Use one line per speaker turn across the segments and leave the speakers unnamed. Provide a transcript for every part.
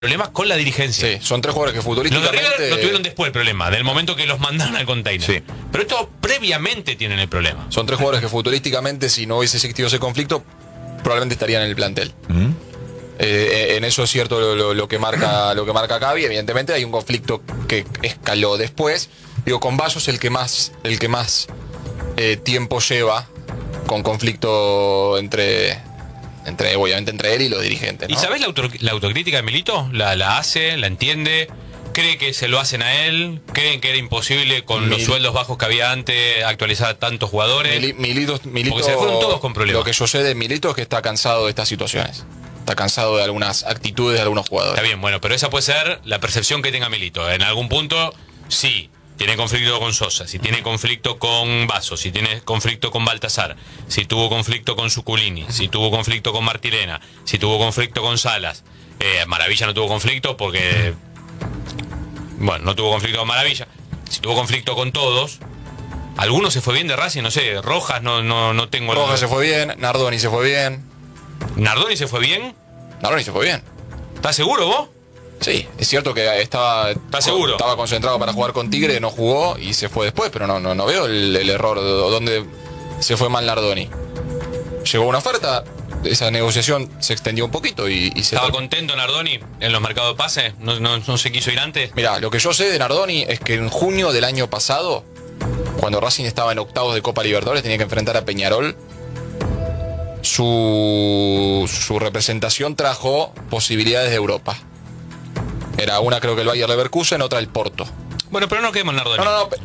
problemas con la dirigencia.
Sí, son 3 jugadores que
Los de
futbolísticamente...
River lo tuvieron después el problema, del momento que los mandaron al container.
Sí.
Pero estos previamente tienen el problema.
Son 3 jugadores que futbolísticamente, si no hubiese existido ese conflicto, probablemente estarían en el plantel. En eso es cierto lo que marca Cavi. Evidentemente hay un conflicto que escaló después. Digo, con Basos el que más tiempo lleva con conflicto obviamente entre él y los dirigentes, ¿no?
¿Y sabés la autocrítica de Milito? ¿La hace? ¿La entiende? ¿Cree que se lo hacen a él? ¿Creen que era imposible con los sueldos bajos que había antes actualizar a tantos jugadores?
Milito,
porque se fueron todos con problemas.
Lo que yo sé de Milito es que está cansado de estas situaciones. Está cansado de algunas actitudes de algunos jugadores.
Está bien, bueno, pero esa puede ser la percepción que tenga Milito. En algún punto, sí, tiene conflicto con Sosa, si tiene conflicto con Basso, si tiene conflicto con Baltasar, si tuvo conflicto con Suculini, si tuvo conflicto con Martirena, si tuvo conflicto con Salas. Maravilla no tuvo conflicto porque... Bueno, no tuvo conflicto con Maravilla. Si tuvo conflicto con todos... Algunos se fue bien de Racing, no sé, Rojas no tengo...
Rojas se fue bien, Nardoni se fue bien.
¿Nardoni se fue bien?
Nardoni se fue bien.
¿Estás seguro vos?
Sí, es cierto que estaba concentrado para jugar con Tigre, no jugó y se fue después, pero no veo el error donde se fue mal Nardoni. Llegó una oferta, esa negociación se extendió un poquito y se...
¿Estaba contento Nardoni en los mercados de pases? ¿No se quiso ir antes?
Mirá, lo que yo sé de Nardoni es que en junio del año pasado, cuando Racing estaba en octavos de Copa Libertadores, tenía que enfrentar a Peñarol. Su representación trajo posibilidades de Europa. Era una creo que el Bayer Leverkusen, otra el Porto.
Bueno, pero no quedemos en Nardoni.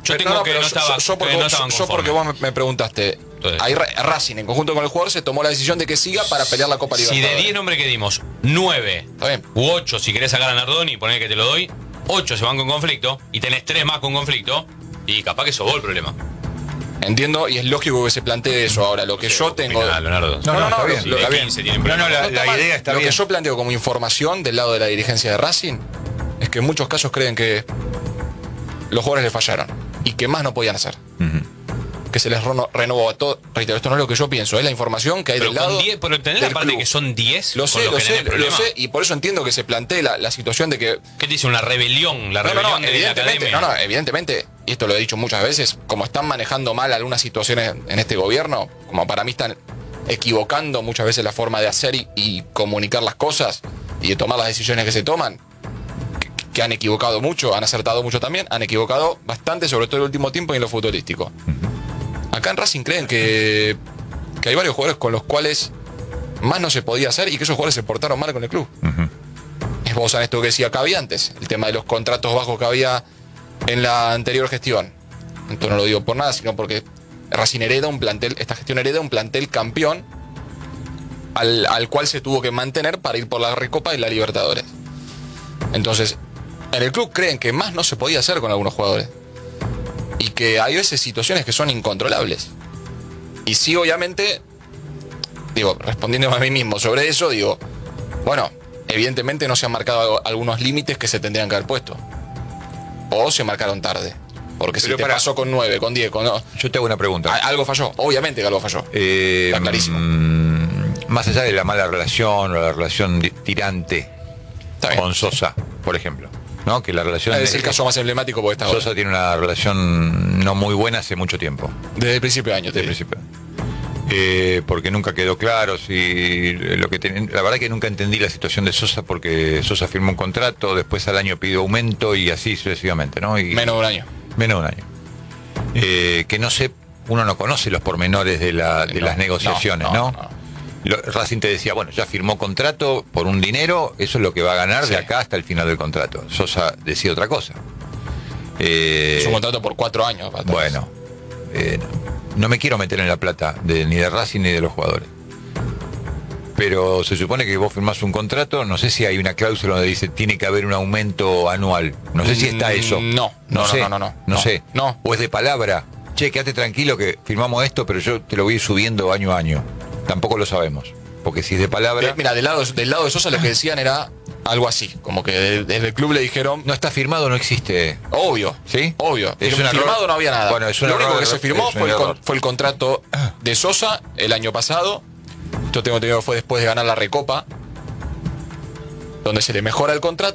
Yo porque vos me preguntaste. Ahí Racing, en conjunto con el jugador, se tomó la decisión de que siga para pelear la Copa Libertadores.
Si de 10 nombres que dimos, 9 u 8, si querés sacar a Nardoni, poner que te lo doy, 8 se van con conflicto y tenés 3 más con conflicto, y capaz que sobó el problema.
Entiendo, y es lógico que se plantee eso. Ahora, lo que yo tengo...
Leonardo.
Está bien. La idea está bien.
Lo que yo planteo como información del lado de la dirigencia de Racing es que en muchos casos creen que los jugadores le fallaron y que más no podían hacer. Que se les renovó a todo. Reitero, esto no es lo que yo pienso, es la información que hay del lado.
Pero entendés la parte que son 10.
Lo sé, y por eso entiendo que se plantee la situación de que...
¿Qué te dice? ¿Una rebelión? La rebelión de la academia.
Evidentemente, y esto lo he dicho muchas veces, como están manejando mal algunas situaciones en este gobierno, como para mí están equivocando muchas veces la forma de hacer y comunicar las cosas y de tomar las decisiones que se toman, que han equivocado mucho, han acertado mucho también, han equivocado bastante, sobre todo en el último tiempo y en lo futbolístico. Acá en Racing creen que hay varios jugadores con los cuales más no se podía hacer y que esos jugadores se portaron mal con el club. Es vos en esto que decía Cavi antes, el tema de los contratos bajos que había en la anterior gestión. Esto no lo digo por nada, sino porque Racing hereda un plantel, esta gestión hereda un plantel campeón al cual se tuvo que mantener para ir por la Recopa y la Libertadores. Entonces, en el club creen que más no se podía hacer con algunos jugadores. Y que hay veces situaciones que son incontrolables. Y sí, obviamente, digo, respondiéndome a mí mismo sobre eso, digo, bueno, evidentemente no se han marcado algunos límites que se tendrían que haber puesto. O se marcaron tarde. Porque si te pasó con 9, con 10, con... No,
yo te hago una pregunta.
Algo falló, obviamente que algo falló. Está clarísimo.
Más allá de la mala relación o la relación tirante con Sosa, por ejemplo. ¿No? Que la relación
es el caso más emblemático porque está
Sosa tiene una relación no muy buena hace mucho tiempo.
Desde el principio de año.
Porque nunca quedó claro si lo que la verdad que nunca entendí la situación de Sosa, porque Sosa firmó un contrato, después al año pidió aumento y así sucesivamente, ¿no? Y
menos de un año.
Que no sé, uno no conoce los pormenores de las negociaciones, ¿no? Racing te decía, bueno, ya firmó contrato por un dinero, eso es lo que va a ganar de acá hasta el final del contrato. Sosa decía otra cosa.
Es un contrato por 4 años.
Bueno, no me quiero meter en la plata ni de Racing ni de los jugadores. Pero se supone que vos firmás un contrato, no sé si hay una cláusula donde dice tiene que haber un aumento anual. No sé si está eso.
No
sé. O es de palabra. Che, quédate tranquilo que firmamos esto, pero yo te lo voy a ir subiendo año a año. Tampoco lo sabemos, porque si es de palabra...
Mira, del lado de Sosa lo que decían era algo así, como que desde el club le dijeron...
No está firmado, no existe.
Obvio,
¿sí?
Obvio.
Firmado
no había nada.
Bueno,
lo único que se firmó fue el contrato de Sosa el año pasado. Yo tengo entendido que fue después de ganar la Recopa. donde se le mejora el contrato